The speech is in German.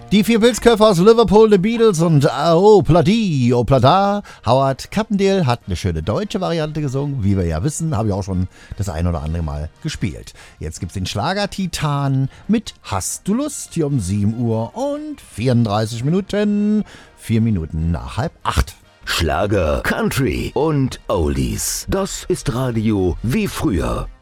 Die vier Pilzköpfe aus Liverpool, The Beatles und Oh Pladi, Oh Plada. Howard Carpendale hat eine schöne deutsche Variante gesungen. Wie wir ja wissen, habe ich auch schon das ein oder andere Mal gespielt. Jetzt gibt's den Schlager Titan mit Hast du Lust? Hier um 7 Uhr und 34 Minuten. 4 Minuten nach 7:30. Schlager, Country und Oldies. Das ist Radio wie früher.